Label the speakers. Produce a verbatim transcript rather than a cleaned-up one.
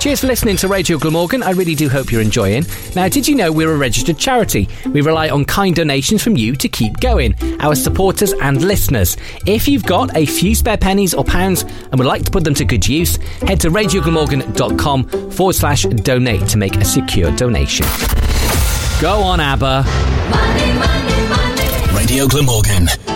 Speaker 1: Cheers for listening to Radio Glamorgan. I really do hope you're enjoying. Now, did you know we're a registered charity? We rely on kind donations from you to keep going, our supporters and listeners. If you've got a few spare pennies or pounds and would like to put them to good use, head to radioglamorgan.com forward slash donate to make a secure donation. Go on, ABBA.
Speaker 2: Money, money, money. Radio Glamorgan.